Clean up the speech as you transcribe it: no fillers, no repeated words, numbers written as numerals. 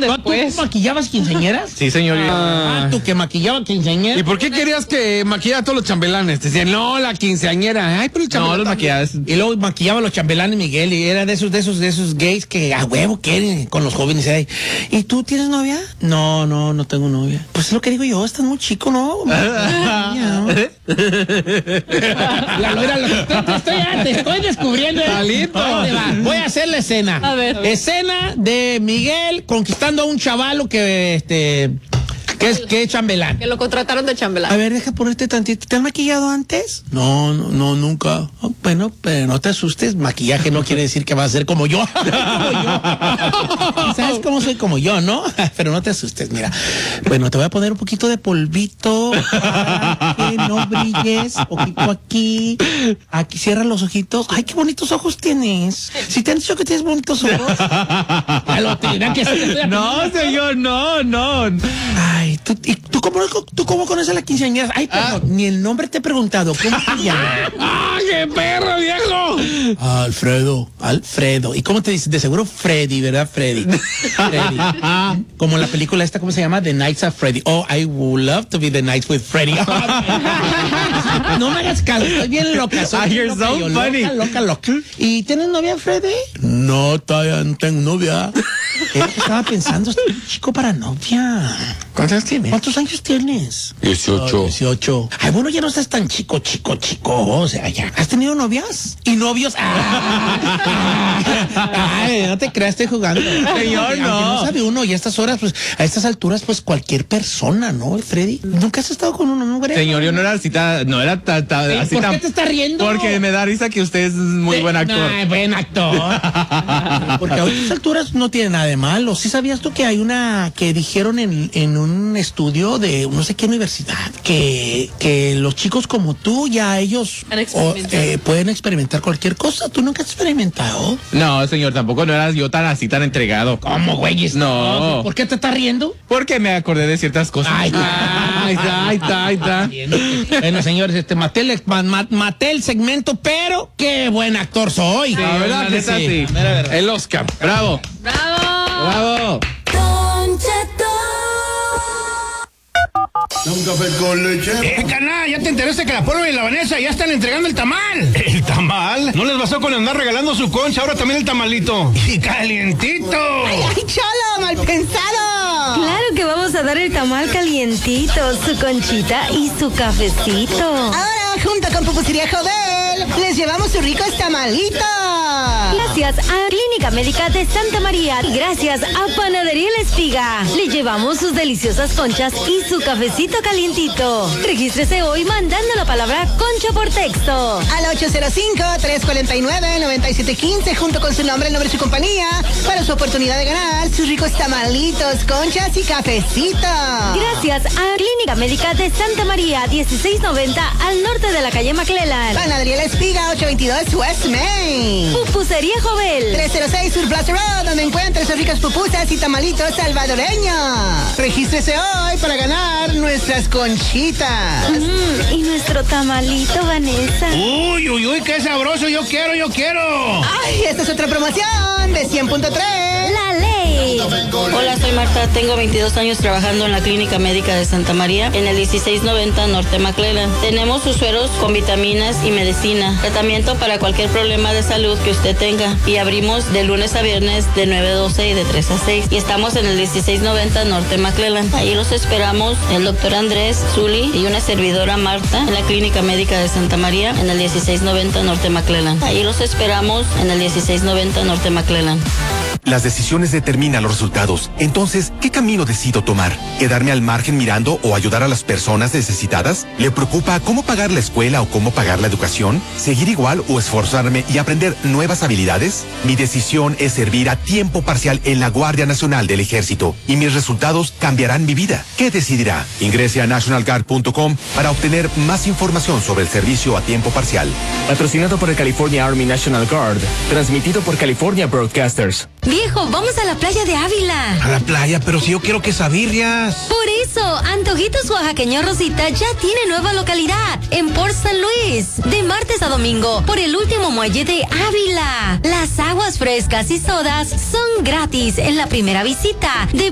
después. ¿Tú maquillabas quinceañeras? Sí, señor. ¿Tú que maquillabas quinceañeras? ¿Y por qué querías que maquillara a todos los chambelanes? Te decían, no, la quinceañera. Ay, pero el chambelán. No, los maquilladas. Y luego maquillaba a los chambelanes Miguel y era de esos gays que a huevo quieren con los jóvenes. ¿Y tú tienes novia? No tengo novia. Pues es lo que digo yo, estás muy chico, ¿no? Te estoy descubriendo. Voy a hacer la escena. A ver. Escena de Miguel conquistando a un chavalo que es chambelán. Que lo contrataron de chambelán. A ver, deja ponerte tantito. ¿Te han maquillado antes? No, nunca. Bueno, pero no te asustes. Maquillaje no quiere decir que vas a ser como yo. ¿Sabes cómo soy como yo, no? Pero no te asustes, mira. Bueno, te voy a poner un poquito de polvito para que no brilles. Un poquito aquí. Aquí cierra los ojitos. Ay, qué bonitos ojos tienes. Si te han dicho que tienes bonitos ojos. Ya lo tendrán que hacer. No, señor, no. Ay, ¿tú cómo conoces a la quinceañera? Ay, perdón, ni el nombre te he preguntado. ¿Cómo te llamas? ¡Ah, qué perro, viejo! Alfredo. ¿Y cómo te dices? De seguro Freddy, ¿verdad? Freddy. Como la película esta, ¿cómo se llama? The Nights of Freddy. Oh, I would love to be the nights with Freddy. No me hagas caso, estoy bien loca. You're so funny. Loca. ¿Y tienes novia, Freddy? No, todavía no tengo novia. Estaba pensando, estoy un chico para novia. ¿Cuántos años tienes? ¿Cuántos años tienes? 18. 18. Ay, bueno, ya no estás tan chico. O sea, ya. ¿Has tenido novias? ¿Y novios? Ay, no te creas, estoy jugando. Señor, no. No sabe uno, y a estas horas, pues, a estas alturas, pues, cualquier persona, ¿no, Freddy? ¿Nunca has estado con una mujer? Señor, yo no era así tan así. ¿Por qué te estás riendo? Porque me da risa que usted es muy buen actor. Ay, buen actor. Porque a estas alturas no tiene nada de malo. ¿Sí sabías tú que hay una que dijeron en un estudio de no sé qué universidad que los chicos como tú ya ellos pueden experimentar cualquier cosa? ¿Tú nunca has experimentado? No, señor, tampoco no era yo tan así tan entregado. ¿Cómo, güeyes? No. ¿Por qué te estás riendo? Porque me acordé de ciertas cosas. Ahí está. Bueno, señores, maté el segmento, pero qué buen actor soy. La verdad que sí. El Oscar. Bravo. ¡Bravo! Un café con leche. Canal, ¿ya te enteraste que la Polo y la Vanessa ya están entregando el tamal? ¿El tamal? ¿No les bastó con andar regalando su concha, ahora también el tamalito? ¡Y calientito! ¡Ay, cholo, mal pensado! Claro que vamos a dar el tamal calientito, su conchita y su cafecito. Ahora, junto con Pupusería Jovel, les llevamos su rico tamalito. Gracias a Clínica Médica de Santa María y gracias a Panadería La Espiga. Le llevamos sus deliciosas conchas y su cafecito calientito. Regístrese hoy mandando la palabra concha por texto. Al 805-349-9715, junto con su nombre, el nombre de su compañía, para su oportunidad de ganar sus ricos tamalitos, conchas y cafecito. Gracias a Clínica Médica de Santa María, 1690 al norte de la calle McClellan. Panadería La Espiga, 822 West Main. Pupusería Jovel, 306 Sur Plaza Road, donde encuentra sus ricas pupusas y tamalitos salvadoreños. Regístrese hoy para ganar nuestras conchitas. Y nuestro tamalito, Vanessa. Uy, qué sabroso, yo quiero. Ay, esta es otra promoción de 100.3. La ley. Hola, soy Marta, tengo 22 años trabajando en la Clínica Médica de Santa María, en el 1690 Norte McClellan. Tenemos sus sueros con vitaminas y medicina, tratamiento para cualquier problema de salud que usted tenga, y abrimos de lunes a viernes de 9 a 12 y de 3 a 6, y estamos en el 1690 Norte McClellan. Ahí los esperamos el doctor Andrés, Zuli y una servidora Marta en la Clínica Médica de Santa María, en el 1690 Norte McClellan. Ahí los esperamos en el 1690 Norte McClellan. Las decisiones determinan los resultados. Entonces, ¿qué camino decido tomar? ¿Quedarme al margen mirando o ayudar a las personas necesitadas? ¿Le preocupa cómo pagar la escuela o cómo pagar la educación? ¿Seguir igual o esforzarme y aprender nuevas habilidades? Mi decisión es servir a tiempo parcial en la Guardia Nacional del Ejército y mis resultados cambiarán mi vida. ¿Qué decidirá? Ingrese a nationalguard.com para obtener más información sobre el servicio a tiempo parcial. Patrocinado por el California Army National Guard. Transmitido por California Broadcasters. Viejo, vamos a la playa de Ávila. A la playa, pero si yo quiero quesadillas. Por eso, Antojitos Oaxaqueño Rosita ya tiene nueva localidad en Port St. Louis. De martes a domingo, por el último muelle de Ávila. Las aguas frescas y sodas son gratis en la primera visita. De